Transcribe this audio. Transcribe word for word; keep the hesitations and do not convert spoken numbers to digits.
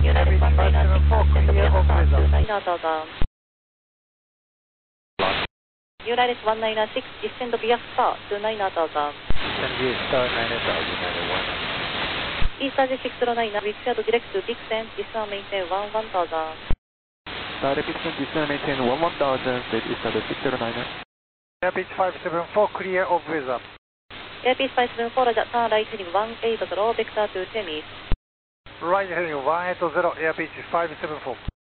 United one nine six, descend to Biaksa, two nine thousand. United one nine six, descend to Biaksa, two nine thousand. Descend Biaksa, nine thousand, United one. East Asia six zero nine, required direct to Dixon, descend maintain one one thousand. Direct Dixon, descend maintain one one thousand, with East Asia six zero nine. Airpitch five seven four, clear of weather. Airpitch five seven four, Roger, turn right heading one eight zero, vector to ten east. Right heading one eight zero, airpitch five seven four.